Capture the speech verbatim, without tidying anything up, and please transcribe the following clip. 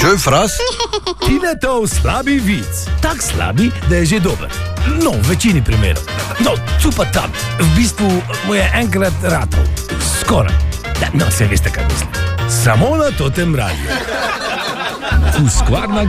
Kdo je fras? Tinetov slabi vic. Tak slabi, da je že dober. No, v večini primerov. No, tu pa tam. V bistvu mu je enkrat ratov. Skoraj. No, se veste, kaj mislim. Samo na Totem Radiu. V Skvarna